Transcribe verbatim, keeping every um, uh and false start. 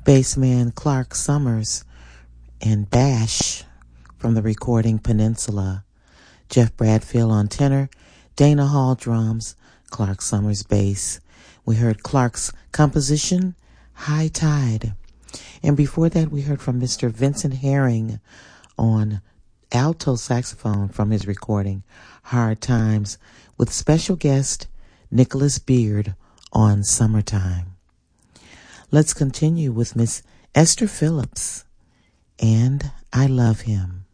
bassman Clark Summers and bash from the recording Peninsula. Jeff Bradfield on tenor, Dana Hall drums, Clark Summers bass. We heard Clark's composition, High Tide. And before that, we heard from Mister Vincent Herring on alto saxophone from his recording, Hard Times, with special guest Nicholas Beard on Summertime. Let's continue with Miss Esther Phillips, and I Love Him.